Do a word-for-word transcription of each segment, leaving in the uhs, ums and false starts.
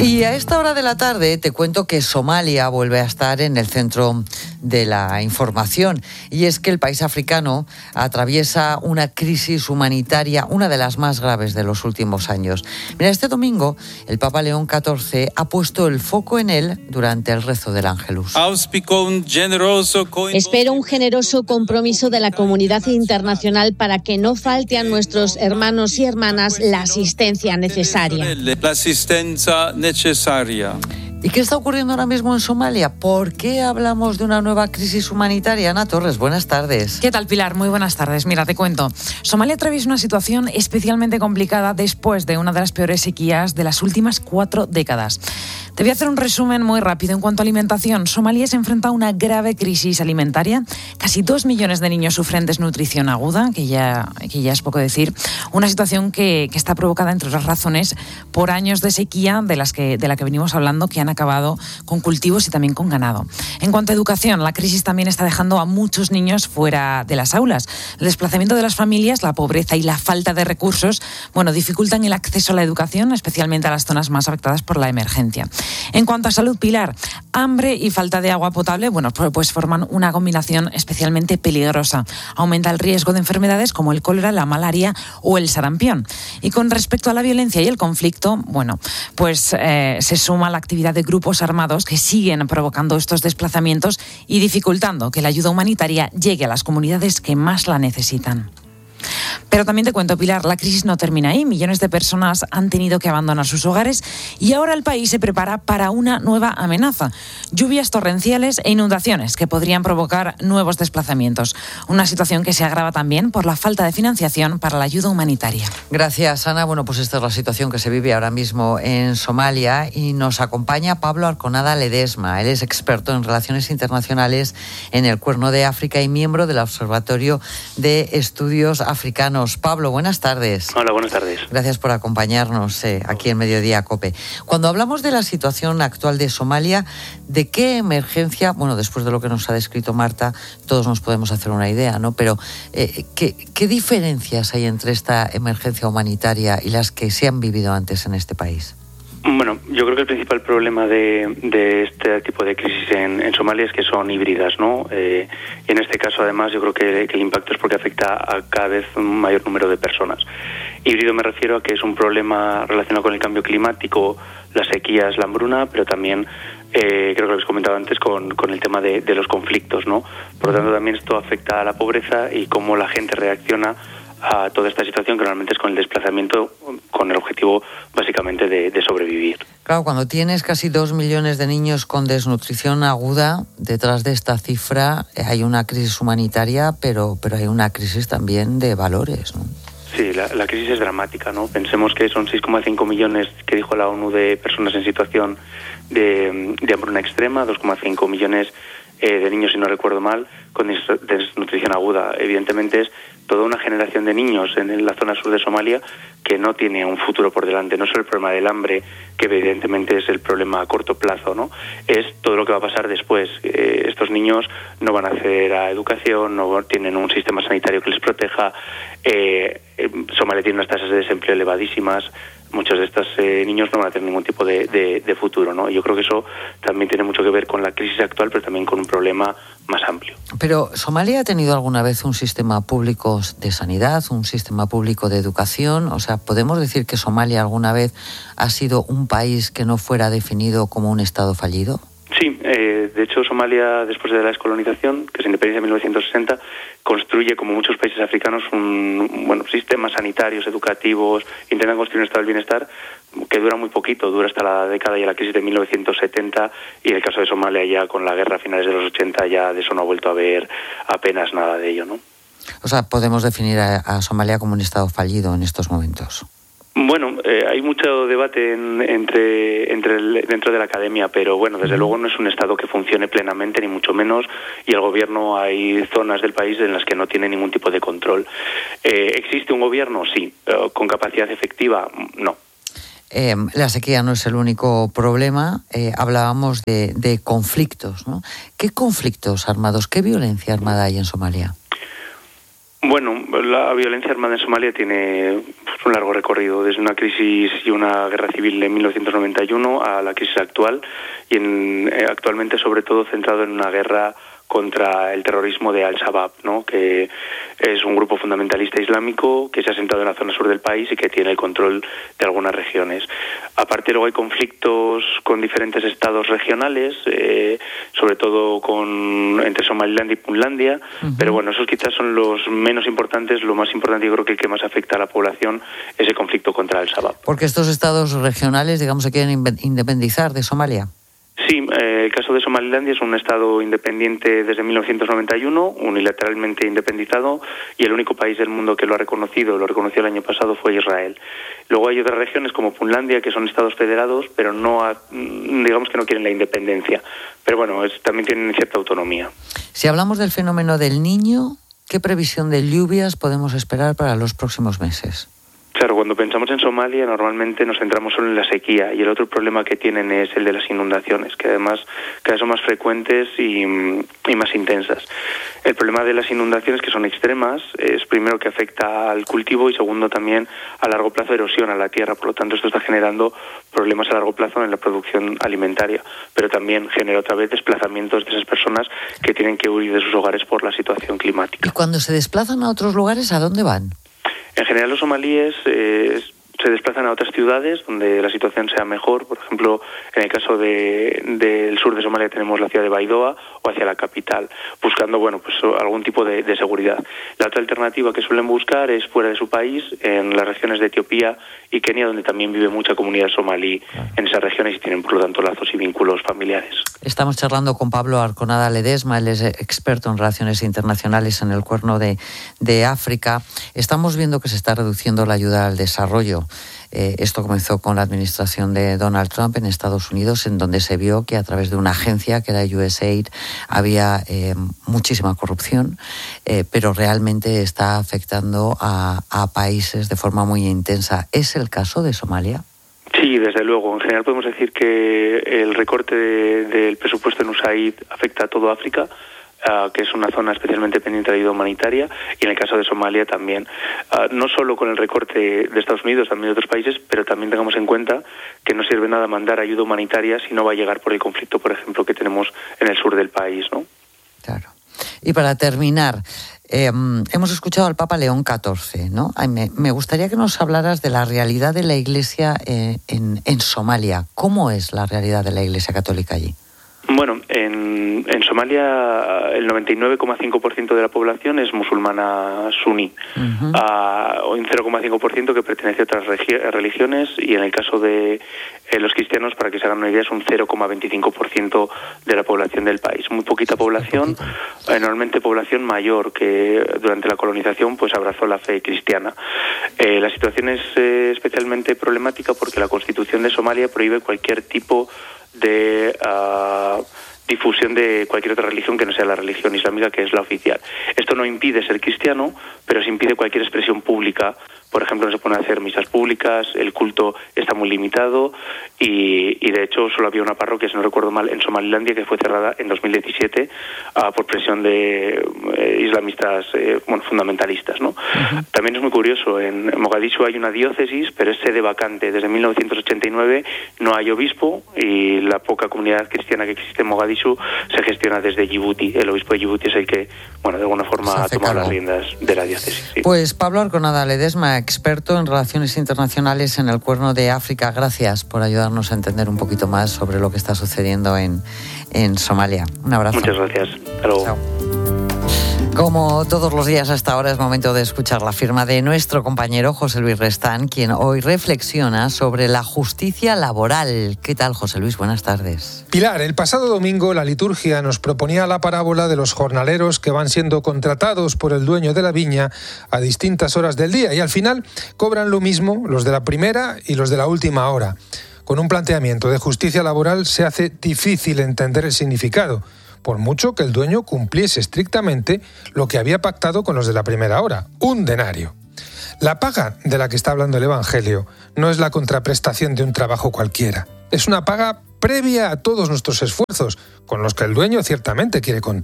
Y a esta hora de la tarde te cuento que Somalia vuelve a estar en el centro de la información. Y es que el país africano atraviesa una crisis humanitaria, una de las más graves de los últimos años. Mira, este domingo el Papa León catorce ha puesto el foco en él durante el rezo del Ángelus. Espero un generoso compromiso de la comunidad internacional para que no falte a nuestros hermanos y hermanas la asistencia necesaria. ¿Y qué está ocurriendo ahora mismo en Somalia? ¿Por qué hablamos de una nueva crisis humanitaria? Ana Torres, buenas tardes. ¿Qué tal, Pilar? Muy buenas tardes. Mira, te cuento. Somalia atraviesa una situación especialmente complicada después de una de las peores sequías de las últimas cuatro décadas. Te voy a hacer un resumen muy rápido en cuanto a alimentación. Somalia se enfrenta a una grave crisis alimentaria. Casi dos millones de niños sufren desnutrición aguda, que ya, que ya es poco decir. Una situación que, que está provocada, entre otras razones, por años de sequía de, las que, de la que venimos hablando, que han acabado con cultivos y también con ganado. En cuanto a educación, la crisis también está dejando a muchos niños fuera de las aulas. El desplazamiento de las familias, la pobreza y la falta de recursos, bueno, dificultan el acceso a la educación, especialmente a las zonas más afectadas por la emergencia. En cuanto a salud, Pilar, hambre y falta de agua potable, bueno, pues forman una combinación especialmente peligrosa. Aumenta el riesgo de enfermedades como el cólera, la malaria o el sarampión. Y con respecto a la violencia y el conflicto, bueno, pues eh, se suma la actividad de grupos armados que siguen provocando estos desplazamientos y dificultando que la ayuda humanitaria llegue a las comunidades que más la necesitan. Pero también te cuento, Pilar, la crisis no termina ahí. Millones de personas han tenido que abandonar sus hogares y ahora el país se prepara para una nueva amenaza. Lluvias torrenciales e inundaciones que podrían provocar nuevos desplazamientos. Una situación que se agrava también por la falta de financiación para la ayuda humanitaria. Gracias, Ana. Bueno, pues esta es la situación que se vive ahora mismo en Somalia y nos acompaña Pablo Arconada Ledesma. Él es experto en relaciones internacionales en el Cuerno de África y miembro del Observatorio de Estudios Africanos. Pablo, buenas tardes. Hola, buenas tardes. Gracias por acompañarnos eh, aquí en Mediodía COPE. Cuando hablamos de la situación actual de Somalia, ¿de qué emergencia, bueno, después de lo que nos ha descrito Marta, todos nos podemos hacer una idea, ¿no? Pero, eh, ¿qué, ¿qué diferencias hay entre esta emergencia humanitaria y las que se han vivido antes en este país? Bueno, yo creo que el principal problema de, de este tipo de crisis en, en Somalia es que son híbridas, ¿no? Eh, y en este caso, además, yo creo que, que el impacto es porque afecta a cada vez un mayor número de personas. Híbrido me refiero a que es un problema relacionado con el cambio climático, las sequías, la hambruna, pero también, eh, creo que lo habéis comentado antes, con, con el tema de, de los conflictos, ¿no? Por lo tanto, también esto afecta a la pobreza y cómo la gente reacciona a toda esta situación, que normalmente es con el desplazamiento, con el objetivo básicamente de, de sobrevivir. Claro, cuando tienes casi dos millones de niños con desnutrición aguda, detrás de esta cifra hay una crisis humanitaria, pero, pero hay una crisis también de valores, ¿no? Sí, la, la crisis es dramática, ¿no? Pensemos que son seis coma cinco millones, que dijo la ONU, de personas en situación de, de hambruna extrema, dos coma cinco millones eh, de niños, si no recuerdo mal, con desnutrición aguda. Evidentemente es toda una generación de niños en la zona sur de Somalia que no tiene un futuro por delante. No solo el problema del hambre, que evidentemente es el problema a corto plazo, ¿no? Es todo lo que va a pasar después. Eh, estos niños no van a acceder a educación, no tienen un sistema sanitario que les proteja. Eh, Somalia tiene unas tasas de desempleo elevadísimas. Muchos de estos eh, niños no van a tener ningún tipo de, de, de futuro, ¿no? Yo creo que eso también tiene mucho que ver con la crisis actual, pero también con un problema más amplio. Pero ¿Somalia ha tenido alguna vez un sistema público de sanidad, un sistema público de educación? O sea, ¿podemos decir que Somalia alguna vez ha sido un país que no fuera definido como un Estado fallido? Sí, eh, de hecho Somalia, después de la descolonización, que se independiza en mil novecientos sesenta, construye, como muchos países africanos, un bueno sistemas sanitarios, educativos, intentan construir un estado del bienestar que dura muy poquito, dura hasta la década y la crisis de mil novecientos setenta, y en el caso de Somalia ya con la guerra a finales de los ochenta ya de eso no ha vuelto a haber apenas nada de ello, ¿no? O sea, podemos definir a, a Somalia como un Estado fallido en estos momentos. Bueno, eh, hay mucho debate en, entre, entre el, dentro de la academia, pero bueno, desde luego no es un Estado que funcione plenamente, ni mucho menos, y el gobierno, hay zonas del país en las que no tiene ningún tipo de control. Eh, ¿Existe un gobierno? Sí. Eh, ¿Con capacidad efectiva? No. Eh, la sequía no es el único problema. Eh, hablábamos de, de conflictos, ¿no? ¿Qué conflictos armados, qué violencia armada hay en Somalia? Bueno, la violencia armada en Somalia tiene pues, un largo recorrido, desde una crisis y una guerra civil en mil novecientos noventa y uno a la crisis actual, y en, eh, actualmente sobre todo centrado en una guerra contra el terrorismo de Al-Shabaab, ¿no? Que es un grupo fundamentalista islámico que se ha asentado en la zona sur del país y que tiene el control de algunas regiones. Aparte, luego hay conflictos con diferentes estados regionales, eh, sobre todo con entre Somalilandia y Puntlandia, uh-huh. pero bueno, esos quizás son los menos importantes. Lo más importante, yo creo que el que más afecta a la población es el conflicto contra Al-Shabaab. Porque estos estados regionales, digamos, se quieren independizar de Somalia. Sí, eh, el caso de Somalilandia es un estado independiente desde mil novecientos noventa y uno, unilateralmente independizado, y el único país del mundo que lo ha reconocido, lo reconoció el año pasado, fue Israel. Luego hay otras regiones como Puntlandia, que son estados federados, pero no ha, digamos que no quieren la independencia. Pero bueno, es, también tienen cierta autonomía. Si hablamos del fenómeno del Niño, ¿qué previsión de lluvias podemos esperar para los próximos meses? Claro, cuando pensamos en Somalia normalmente nos centramos solo en la sequía, y el otro problema que tienen es el de las inundaciones, que además cada vez son más frecuentes y, y más intensas. El problema de las inundaciones, que son extremas, es primero que afecta al cultivo y segundo también a largo plazo erosión a la tierra. Por lo tanto, esto está generando problemas a largo plazo en la producción alimentaria, pero también genera otra vez desplazamientos de esas personas que tienen que huir de sus hogares por la situación climática. ¿Y cuando se desplazan a otros lugares, a dónde van? En general, los somalíes eh, se desplazan a otras ciudades donde la situación sea mejor. Por ejemplo, en el caso de, del sur de Somalia tenemos la ciudad de Baidoa, o hacia la capital, buscando bueno pues algún tipo de, de seguridad. La otra alternativa que suelen buscar es fuera de su país, en las regiones de Etiopía y Kenia, donde también vive mucha comunidad somalí en esas regiones y tienen, por lo tanto, lazos y vínculos familiares. Estamos charlando con Pablo Arconada Ledesma, él es experto en relaciones internacionales en el Cuerno de, de África. Estamos viendo que se está reduciendo la ayuda al desarrollo. Eh, esto comenzó con la administración de Donald Trump en Estados Unidos, en donde se vio que a través de una agencia, que era U S A I D, había eh, muchísima corrupción, eh, pero realmente está afectando a, a países de forma muy intensa. ¿Es el caso de Somalia? Sí, desde luego. En general podemos decir que el recorte de, del presupuesto en U S A I D afecta a toda África, Uh, que es una zona especialmente pendiente de ayuda humanitaria, y en el caso de Somalia también. Uh, no solo con el recorte de Estados Unidos, también de otros países, pero también tengamos en cuenta que no sirve nada mandar ayuda humanitaria si no va a llegar por el conflicto, por ejemplo, que tenemos en el sur del país, ¿no? Claro. Y para terminar, eh, hemos escuchado al Papa León catorce, ¿no? Ay, me, me gustaría que nos hablaras de la realidad de la Iglesia eh, en, en Somalia. ¿Cómo es la realidad de la Iglesia católica allí? Bueno, en, en Somalia el noventa y nueve coma cinco por ciento de la población es musulmana suní, uh-huh. uh, un cero coma cinco por ciento que pertenece a otras regi- religiones, y en el caso de eh, los cristianos, para que se hagan una idea, es un cero coma veinticinco por ciento de la población del país. Muy poquita población, eh, normalmente población mayor que durante la colonización pues abrazó la fe cristiana. Eh, la situación es eh, especialmente problemática porque la Constitución de Somalia prohíbe cualquier tipo de uh, difusión de cualquier otra religión que no sea la religión islámica, que es la oficial. Esto no impide ser cristiano, pero sí impide cualquier expresión pública. Por ejemplo, no se pueden hacer misas públicas, el culto está muy limitado y, y de hecho solo había una parroquia, si no recuerdo mal, en Somalilandia, que fue cerrada en dos mil diecisiete uh, por presión de eh, islamistas eh, bueno, fundamentalistas, ¿no? Uh-huh. También es muy curioso, en Mogadishu hay una diócesis, pero es sede vacante. Desde mil novecientos ochenta y nueve no hay obispo y la poca comunidad cristiana que existe en Mogadishu se gestiona desde Yibuti. El obispo de Yibuti es el que, bueno, de alguna forma ha tomado las riendas de la diócesis. Sí. Pues Pablo Arconada Ledesma, experto en relaciones internacionales en el Cuerno de África, gracias por ayudarnos a entender un poquito más sobre lo que está sucediendo en, en Somalia. Un abrazo. Muchas gracias. Hasta luego. Chao. Como todos los días hasta ahora es momento de escuchar la firma de nuestro compañero José Luis Restán, quien hoy reflexiona sobre la justicia laboral. ¿Qué tal, José Luis? Buenas tardes. Pilar, el pasado domingo la liturgia nos proponía la parábola de los jornaleros que van siendo contratados por el dueño de la viña a distintas horas del día y al final cobran lo mismo los de la primera y los de la última hora. Con un planteamiento de justicia laboral se hace difícil entender el significado, por mucho que el dueño cumpliese estrictamente lo que había pactado con los de la primera hora, un denario. La paga de la que está hablando el Evangelio no es la contraprestación de un trabajo cualquiera. Es una paga previa a todos nuestros esfuerzos, con los que el dueño ciertamente quiere contar.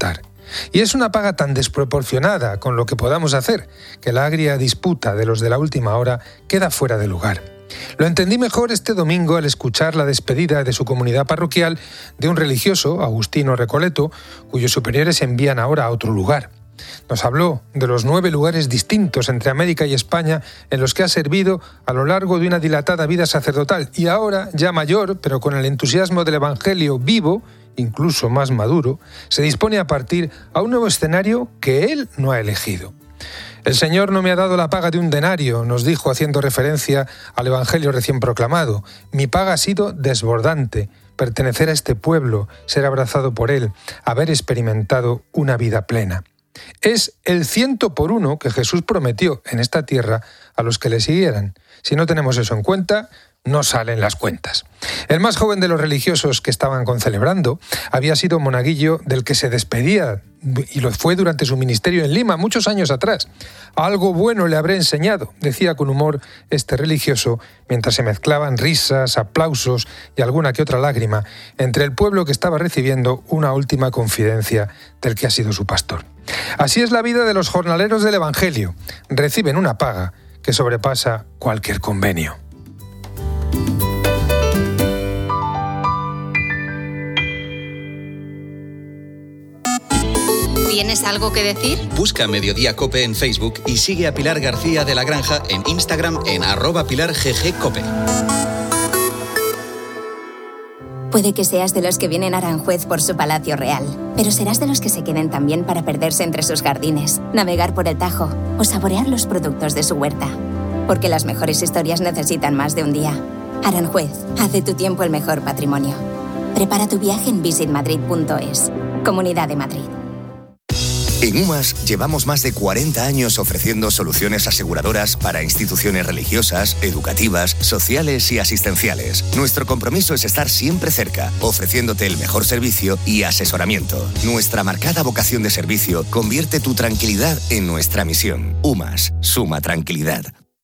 Y es una paga tan desproporcionada con lo que podamos hacer, que la agria disputa de los de la última hora queda fuera de lugar. Lo entendí mejor este domingo al escuchar la despedida de su comunidad parroquial de un religioso, Agustino Recoleto, cuyos superiores envían ahora a otro lugar. Nos habló de los nueve lugares distintos entre América y España en los que ha servido a lo largo de una dilatada vida sacerdotal y ahora, ya mayor, pero con el entusiasmo del Evangelio vivo, incluso más maduro, se dispone a partir a un nuevo escenario que él no ha elegido. El Señor no me ha dado la paga de un denario, nos dijo haciendo referencia al Evangelio recién proclamado. Mi paga ha sido desbordante, pertenecer a este pueblo, ser abrazado por él, haber experimentado una vida plena. Es el ciento por uno que Jesús prometió en esta tierra a los que le siguieran. Si no tenemos eso en cuenta, no salen las cuentas. El más joven de los religiosos que estaban concelebrando había sido monaguillo del que se despedía y lo fue durante su ministerio en Lima muchos años atrás. Algo bueno le habré enseñado, decía con humor este religioso, mientras se mezclaban risas, aplausos y alguna que otra lágrima entre el pueblo que estaba recibiendo una última confidencia del que ha sido su pastor. Así es la vida de los jornaleros del Evangelio. Reciben una paga que sobrepasa cualquier convenio. ¿Tienes algo que decir? Busca Mediodía Cope en Facebook y sigue a Pilar García de la Granja en Instagram en arroba Pilar G G Cope. Puede que seas de los que vienen a Aranjuez por su palacio real, pero serás de los que se queden también para perderse entre sus jardines, navegar por el Tajo o saborear los productos de su huerta. Porque las mejores historias necesitan más de un día. Aranjuez, haz de tu tiempo el mejor patrimonio. Prepara tu viaje en visit madrid punto es. Comunidad de Madrid. En UMAS llevamos más de cuarenta años ofreciendo soluciones aseguradoras para instituciones religiosas, educativas, sociales y asistenciales. Nuestro compromiso es estar siempre cerca, ofreciéndote el mejor servicio y asesoramiento. Nuestra marcada vocación de servicio convierte tu tranquilidad en nuestra misión. UMAS, suma tranquilidad.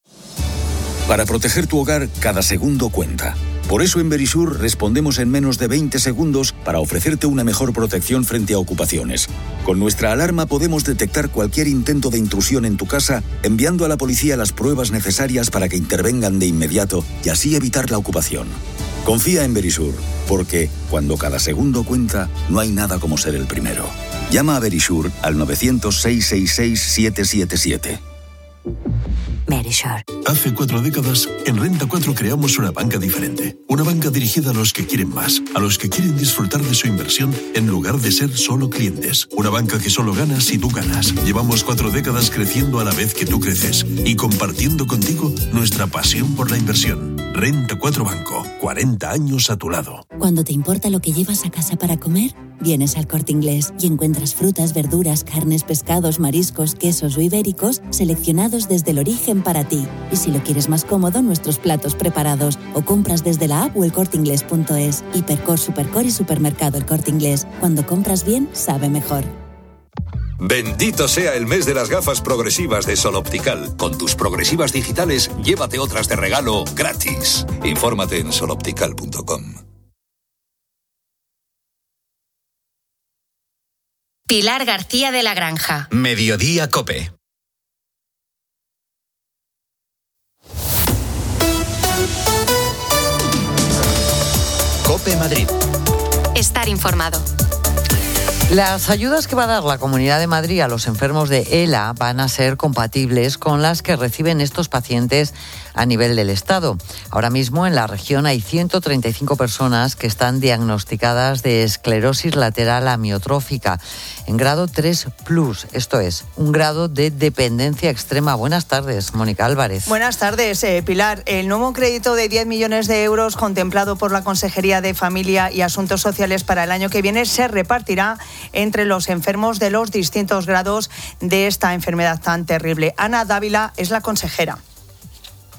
Para proteger tu hogar, cada segundo cuenta. Por eso en Verisur respondemos en menos de veinte segundos para ofrecerte una mejor protección frente a ocupaciones. Con nuestra alarma podemos detectar cualquier intento de intrusión en tu casa, enviando a la policía las pruebas necesarias para que intervengan de inmediato y así evitar la ocupación. Confía en Verisur, porque cuando cada segundo cuenta, no hay nada como ser el primero. Llama a Verisur al nueve cero cero, seis seis seis, siete siete siete. Verisur. Hace cuatro décadas, en Renta cuatro creamos una banca diferente. Una banca dirigida a los que quieren más, a los que quieren disfrutar de su inversión en lugar de ser solo clientes. Una banca que solo gana si tú ganas. Llevamos cuatro décadas creciendo a la vez que tú creces y compartiendo contigo nuestra pasión por la inversión. Renta cuatro Banco, cuarenta años a tu lado. Cuando te importa lo que llevas a casa para comer, vienes al Corte Inglés y encuentras frutas, verduras, carnes, pescados, mariscos, quesos o ibéricos seleccionados desde el origen para ti. Y si lo quieres más cómodo, nuestros platos preparados o compras desde la app o el corte inglés punto es. Hipercor, Supercor y Supermercado El Corte Inglés. Cuando compras bien, sabe mejor. Bendito sea el mes de las gafas progresivas de Sol Optical. Con tus progresivas digitales, llévate otras de regalo gratis. Infórmate en sol optical punto com. Pilar García de la Granja. Mediodía Cope. Cope Madrid. Estar informado. Las ayudas que va a dar la Comunidad de Madrid a los enfermos de ELA van a ser compatibles con las que reciben estos pacientes a nivel del Estado. Ahora mismo en la región hay ciento treinta y cinco personas que están diagnosticadas de esclerosis lateral amiotrófica en grado tres plus, esto es, un grado de dependencia extrema. Buenas tardes, Mónica Álvarez. Buenas tardes, eh, Pilar. El nuevo crédito de diez millones de euros contemplado por la Consejería de Familia y Asuntos Sociales para el año que viene se repartirá entre los enfermos de los distintos grados de esta enfermedad tan terrible. Ana Dávila es la consejera.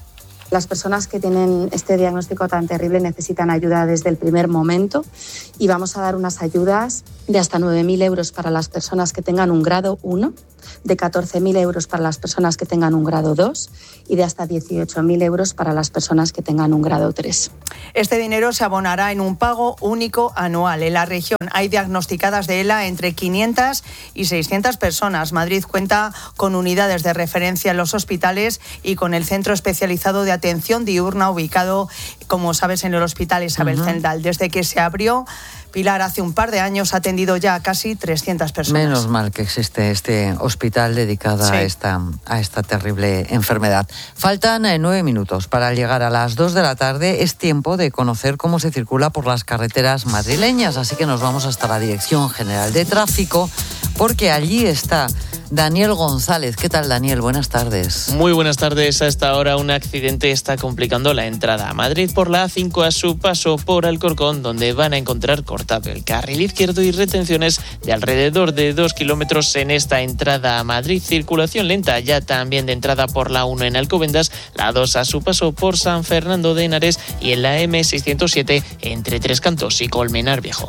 Las personas que tienen este diagnóstico tan terrible necesitan ayuda desde el primer momento y vamos a dar unas ayudas de hasta nueve mil euros para las personas que tengan un grado uno, de catorce mil euros para las personas que tengan un grado dos y de hasta dieciocho mil euros para las personas que tengan un grado tres. Este dinero se abonará en un pago único anual. En la región hay diagnosticadas de ELA entre quinientas y seiscientas personas. Madrid cuenta con unidades de referencia en los hospitales y con el centro especializado de atención diurna ubicado, como sabes, en el Hospital Isabel uh-huh. Zendal. Desde que se abrió, Pilar, hace un par de años ha atendido ya a casi trescientas personas. Menos mal que existe este hospital dedicado sí. a, esta, a esta terrible enfermedad. Faltan eh, nueve minutos para llegar a las dos de la tarde. Es tiempo de conocer cómo se circula por las carreteras madrileñas, así que nos vamos hasta la Dirección General de Tráfico, porque allí está Daniel González. ¿Qué tal, Daniel? Buenas tardes. Muy buenas tardes. A esta hora un accidente está complicando la entrada a Madrid por la A cinco a su paso por Alcorcón, donde van a encontrar cortado el carril izquierdo y retenciones de alrededor de dos kilómetros en esta entrada a Madrid. Circulación lenta ya también de entrada por la uno en Alcobendas, la dos a su paso por San Fernando de Henares y en la eme seiscientos siete entre Tres Cantos y Colmenar Viejo.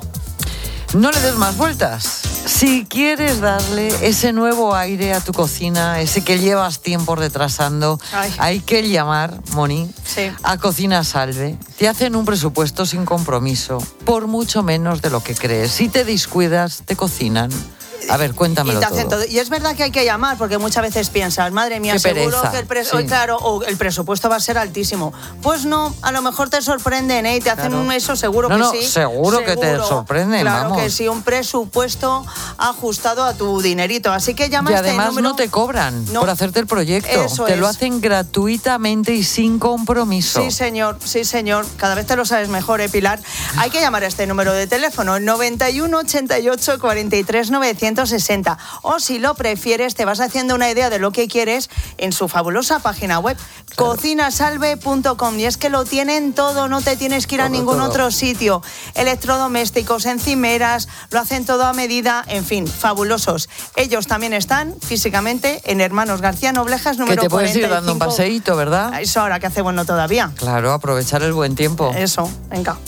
No le des más vueltas. Si quieres darle ese nuevo aire a tu cocina, ese que llevas tiempo retrasando, Ay. hay que llamar, Moni, sí. a Cocina Salve. Te hacen un presupuesto sin compromiso, por mucho menos de lo que crees. Si te descuidas, te cocinan. A ver, cuéntamelo y te hacen todo. todo. Y es verdad que hay que llamar, porque muchas veces piensas, madre mía, Qué seguro pereza. que el, pres- sí. claro, o el presupuesto va a ser altísimo. Pues no, a lo mejor te sorprenden, ¿eh? Y te hacen Claro. un eso, seguro no, que no, sí. Seguro, seguro que te sorprenden, Claro vamos. que sí, un presupuesto ajustado a tu dinerito. Así que llama Y a este además número. no te cobran No. por hacerte el proyecto. Eso te es. lo hacen gratuitamente y sin compromiso. Sí, señor, sí, señor. Cada vez te lo sabes mejor, ¿eh, Pilar? Hay que llamar a este número de teléfono, noventa y uno, ochenta y ocho, cuarenta y tres, novecientos sesenta. O si lo prefieres, te vas haciendo una idea de lo que quieres en su fabulosa página web, claro. cocinasalve punto com. Y es que lo tienen todo, no te tienes que ir todo, a ningún todo. otro sitio. Electrodomésticos, encimeras, lo hacen todo a medida, en fin, fabulosos. Ellos también están físicamente en Hermanos García Noblejas, número cuarenta y cinco. Que te puedes cuarenta y cinco. ir dando un paseíto, ¿verdad? Eso ahora que hace bueno todavía. Claro, aprovechar el buen tiempo. Eso, venga.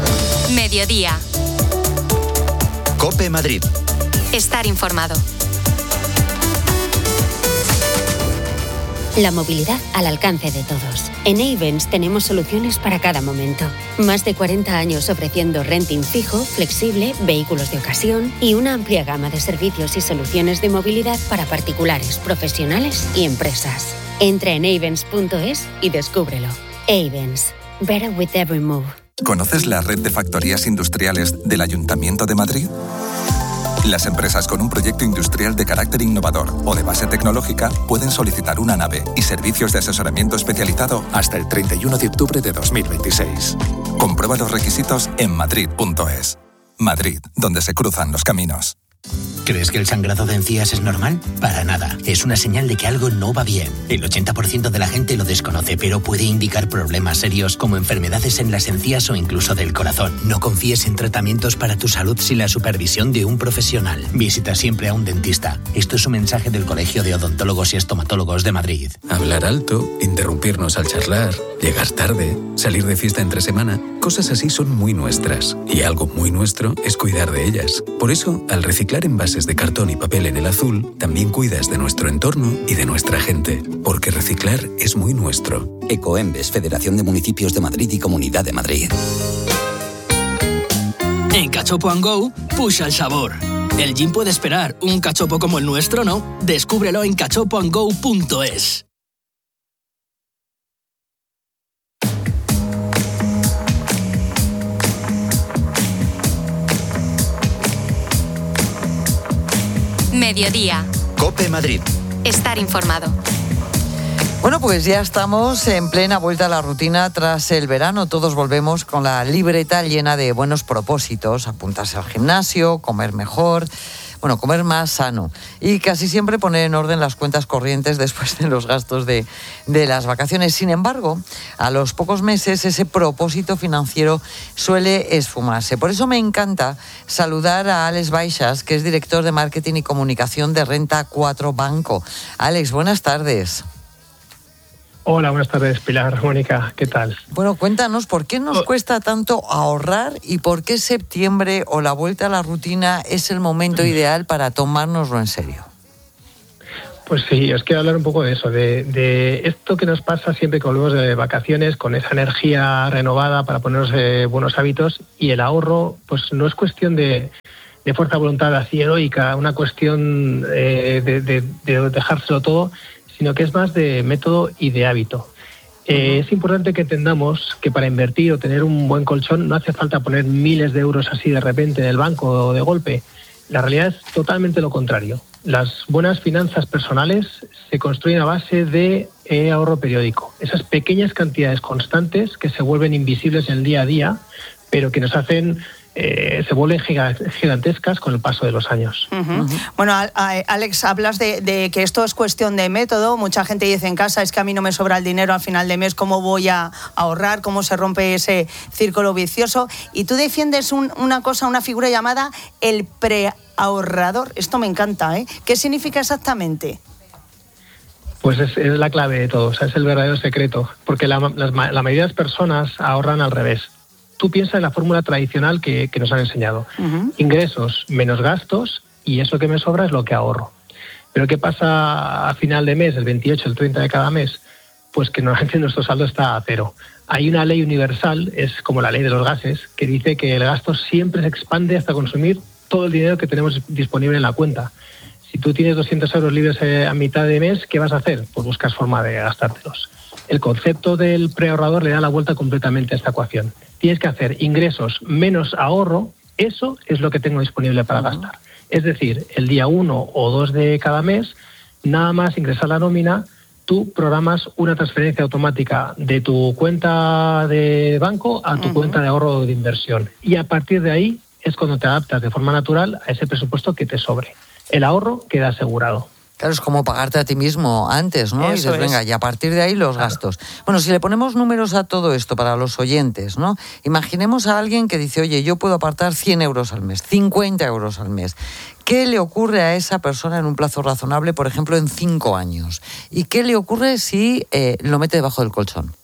Mediodía. COPE Madrid. Estar informado. La movilidad al alcance de todos. En Ayvens tenemos soluciones para cada momento. Más de cuarenta años ofreciendo renting fijo, flexible, vehículos de ocasión y una amplia gama de servicios y soluciones de movilidad para particulares, profesionales y empresas. Entra en ayvens punto es y descúbrelo. Ayvens. Better with every move. ¿Conoces la red de factorías industriales del Ayuntamiento de Madrid? Las empresas con un proyecto industrial de carácter innovador o de base tecnológica pueden solicitar una nave y servicios de asesoramiento especializado hasta el treinta y uno de octubre de dos mil veintiséis. Comprueba los requisitos en madrid punto es. Madrid, donde se cruzan los caminos. ¿Crees que el sangrado de encías es normal? Para nada. Es una señal de que algo no va bien. El ochenta por ciento de la gente lo desconoce, pero puede indicar problemas serios como enfermedades en las encías o incluso del corazón. No confíes en tratamientos para tu salud sin la supervisión de un profesional. Visita siempre a un dentista. Esto es un mensaje del Colegio de Odontólogos y Estomatólogos de Madrid. Hablar alto, interrumpirnos al charlar, llegar tarde, salir de fiesta entre semana. Cosas así son muy nuestras. Y algo muy nuestro es cuidar de ellas. Por eso, al reciclar envases de cartón y papel en el azul, también cuidas de nuestro entorno y de nuestra gente. Porque reciclar es muy nuestro. Ecoembes, Federación de Municipios de Madrid y Comunidad de Madrid. En Cachopo and Go, push el sabor. El gin puede esperar, un cachopo como el nuestro no. Descúbrelo en cachopo and go punto es. Mediodía. COPE Madrid. Estar informado. Bueno, pues ya estamos en plena vuelta a la rutina tras el verano. Todos volvemos con la libreta llena de buenos propósitos. Apuntarse al gimnasio, comer mejor, bueno, comer más sano. Y casi siempre poner en orden las cuentas corrientes después de los gastos de, de las vacaciones. Sin embargo, a los pocos meses ese propósito financiero suele esfumarse. Por eso me encanta saludar a Alex Baixas, que es director de Marketing y Comunicación de Renta cuatro Banco. Alex, buenas tardes. Hola, buenas tardes, Pilar, Mónica, ¿qué tal? Bueno, cuéntanos, ¿por qué nos cuesta tanto ahorrar y por qué septiembre o la vuelta a la rutina es el momento ideal para tomárnoslo en serio? Pues sí, os quiero hablar un poco de eso, de, de esto que nos pasa siempre que volvemos de vacaciones, con esa energía renovada para ponernos eh, buenos hábitos, y el ahorro, pues no es cuestión de, de fuerza de voluntad así heroica, una cuestión eh, de, de, de dejárselo todo, sino que es más de método y de hábito. Eh, es importante que entendamos que para invertir o tener un buen colchón no hace falta poner miles de euros así de repente en el banco o de golpe. La realidad es totalmente lo contrario. Las buenas finanzas personales se construyen a base de eh, ahorro periódico. Esas pequeñas cantidades constantes que se vuelven invisibles en el día a día, pero que nos hacen, eh, se vuelven gigantescas con el paso de los años. Uh-huh. Bueno, a, a, Alex, hablas de, de que esto es cuestión de método. Mucha gente dice en casa, es que a mí no me sobra el dinero al final de mes, ¿cómo voy a ahorrar? ¿Cómo se rompe ese círculo vicioso? Y tú defiendes un, una cosa, una figura llamada el preahorrador. Esto me encanta, ¿eh? ¿Qué significa exactamente? Pues es, es la clave de todo, o sea, es el verdadero secreto, porque la, la, la mayoría de las personas ahorran al revés. Tú piensas en la fórmula tradicional que, que nos han enseñado. Uh-huh. Ingresos menos gastos, y eso que me sobra es lo que ahorro. Pero ¿qué pasa a final de mes, el veintiocho, el treinta de cada mes? Pues que normalmente nuestro saldo está a cero. Hay una ley universal, es como la ley de los gases, que dice que el gasto siempre se expande hasta consumir todo el dinero que tenemos disponible en la cuenta. Si tú tienes doscientos euros libres a mitad de mes, ¿qué vas a hacer? Pues buscas forma de gastártelos. El concepto del preahorrador le da la vuelta completamente a esta ecuación. Tienes que hacer ingresos menos ahorro, eso es lo que tengo disponible para gastar. Es decir, el día uno o dos de cada mes, nada más ingresar la nómina, tú programas una transferencia automática de tu cuenta de banco a tu uh-huh. cuenta de ahorro de inversión. Y a partir de ahí es cuando te adaptas de forma natural a ese presupuesto que te sobre. El ahorro queda asegurado. Claro, es como pagarte a ti mismo antes, ¿no? Eso y dices, venga, es. y a partir de ahí los Claro. gastos. Bueno, si le ponemos números a todo esto para los oyentes, ¿no? Imaginemos a alguien que dice, oye, yo puedo apartar cien euros al mes, cincuenta euros al mes. ¿Qué le ocurre a esa persona en un plazo razonable, por ejemplo, en cinco años? ¿Y qué le ocurre si eh, lo mete debajo del colchón?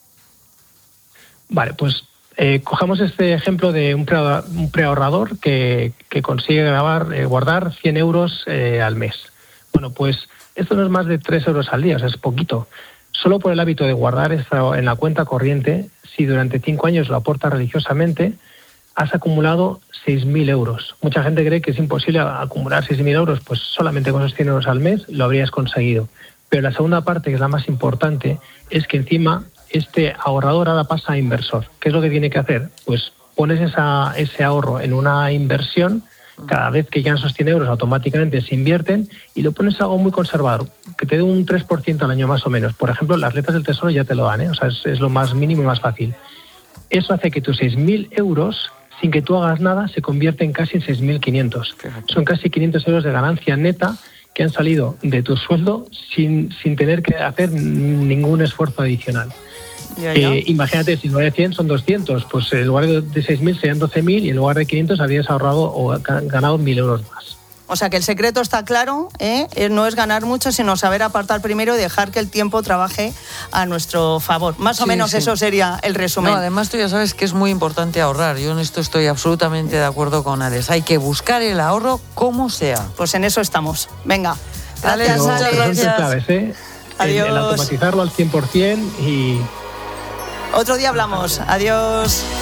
Vale, pues eh, cojamos este ejemplo de un, pre- un preahorrador que, que consigue grabar, eh, guardar cien euros eh, al mes. Bueno, pues esto no es más de tres euros al día, o sea, es poquito. Solo por el hábito de guardar esto en la cuenta corriente, si durante cinco años lo aportas religiosamente, has acumulado seis mil euros. Mucha gente cree que es imposible acumular seis mil euros, pues solamente con esos cien euros al mes lo habrías conseguido. Pero la segunda parte, que es la más importante, es que encima este ahorrador ahora pasa a inversor. ¿Qué es lo que tiene que hacer? Pues pones esa, ese ahorro en una inversión. Cada vez que llegan esos cien euros automáticamente se invierten y lo pones algo muy conservador, que te dé un tres por ciento al año más o menos. Por ejemplo, las letras del Tesoro ya te lo dan, ¿eh? O sea, es, es lo más mínimo y más fácil. Eso hace que tus seis mil euros, sin que tú hagas nada, se convierten casi en seis mil quinientos. Son casi quinientos euros de ganancia neta que han salido de tu sueldo sin, sin tener que hacer ningún esfuerzo adicional. Ya, ya. Eh, imagínate, si en lugar de cien son doscientos, pues en lugar de seis mil serían doce mil y en lugar de quinientos habrías ahorrado o ganado mil euros más. O sea que el secreto está claro, ¿eh? No es ganar mucho, sino saber apartar primero y dejar que el tiempo trabaje a nuestro favor. Más o Sí, menos sí. eso sería el resumen. No, además tú ya sabes que es muy importante ahorrar. Yo en esto estoy absolutamente de acuerdo con Alex. Hay que buscar el ahorro como sea. Pues en eso estamos. Venga. Alex, Gracias, muchas Alex. Son tres claves, ¿eh? El, el Adiós. automatizarlo al cien por ciento y... Otro día hablamos. Adiós.